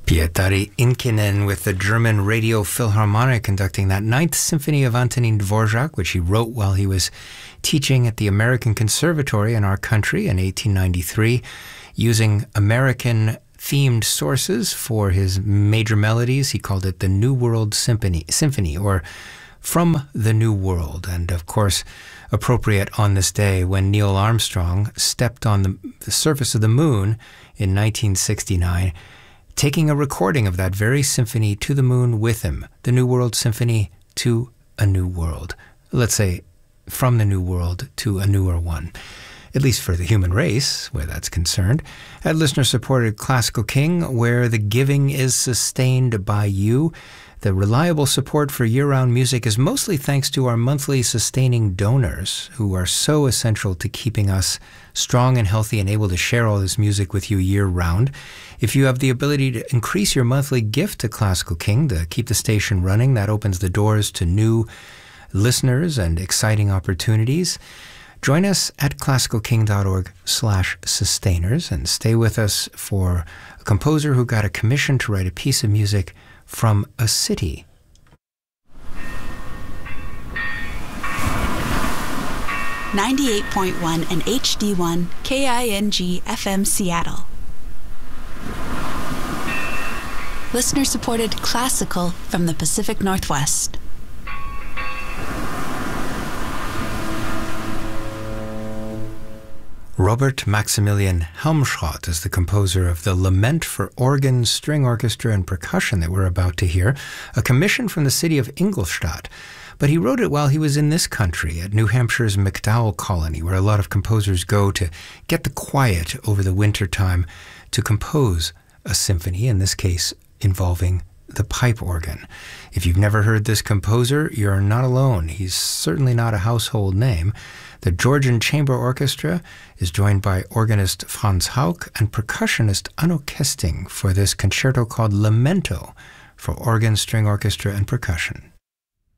Pietari Inkinen with the German Radio Philharmonic conducting that Ninth Symphony of Antonin Dvorak, which he wrote while he was teaching at the American Conservatory in our country in 1893, using American-themed sources for his major melodies. He called it the New World Symphony, or From the New World, and of course appropriate on this day when Neil Armstrong stepped on the surface of the moon in 1969, taking a recording of that very symphony to the moon with him, the New World Symphony to a new world. Let's say from the new world to a newer one, at least for the human race, where that's concerned. At listener-supported Classical King, where the giving is sustained by you. The reliable support for year-round music is mostly thanks to our monthly sustaining donors, who are so essential to keeping us strong and healthy and able to share all this music with you year-round. If you have the ability to increase your monthly gift to Classical King to keep the station running, that opens the doors to new listeners and exciting opportunities. Join us at classicalking.org/sustainers and stay with us for a composer who got a commission to write a piece of music from a city. .1 and HD1 KING FM Seattle. Listener-supported classical from the Pacific Northwest. Robert Maximilian Helmschott is the composer of the Lament for Organ, String Orchestra, and Percussion that we're about to hear, a commission from the city of Ingolstadt. But he wrote it while he was in this country, at New Hampshire's MacDowell Colony, where a lot of composers go to get the quiet over the winter time to compose a symphony, in this case involving the pipe organ. If you've never heard this composer, you're not alone. He's certainly not a household name. The Georgian Chamber Orchestra is joined by organist Franz Hauck and percussionist Anno Kesting for this concerto called Lamento for organ, string orchestra, and percussion.